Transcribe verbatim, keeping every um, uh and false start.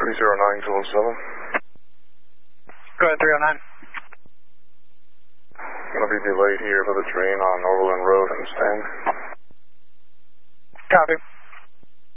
three zero nine two oh seven. Go ahead, three oh nine. Going to be delayed here for the train on Overland Road and Stand. Copy.